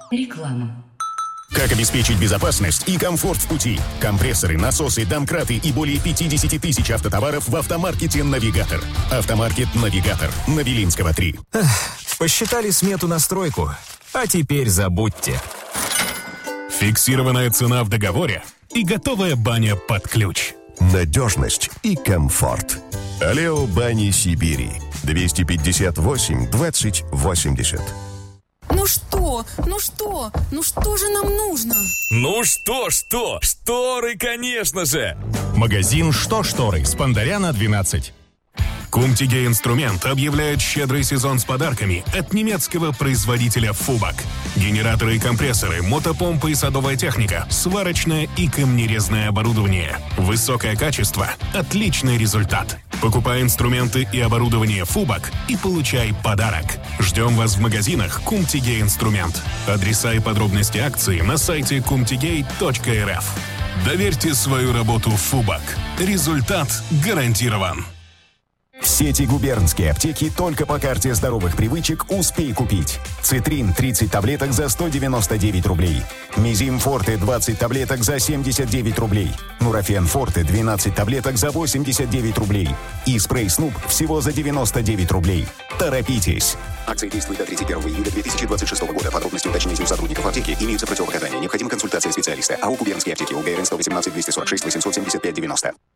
Реклама. Как обеспечить безопасность и комфорт в пути? Компрессоры, насосы, домкраты и более 50 тысяч автотоваров в автомаркете «Навигатор». Автомаркет «Навигатор». На Белинского, 3. Посчитали смету на стройку, а теперь забудьте. Фиксированная цена в договоре и готовая баня под ключ. Надежность и комфорт. Алео Бани Сибири. 258 20 80. Ну что же нам нужно? Ну что? Шторы, конечно же! Магазин «Что шторы» с Пандаряна, 12. Кумтиге Инструмент объявляет щедрый сезон с подарками от немецкого производителя Фубак. Генераторы и компрессоры, мотопомпы и садовая техника, сварочное и камнерезное оборудование. Высокое качество, отличный результат. Покупай инструменты и оборудование Фубак и получай подарок. Ждем вас в магазинах Кумтиге Инструмент. Адреса и подробности акции на сайте kumtigate.rf. Доверьте свою работу Фубак. Результат гарантирован. В сети губернские аптеки только по карте здоровых привычек «Успей купить». Цитрин 30 таблеток за 199 рублей. Мизим Форте 20 таблеток за 79 рублей. Нурофен Форте 12 таблеток за 89 рублей. И спрей Снуп всего за 99 рублей. Торопитесь! Акция действует до 31 июля 2026 года. Подробности уточните у сотрудников аптеки. Имеются противопоказания. Необходима консультация специалиста. АО «Губернские аптеки». УГРН 118 246 875 90.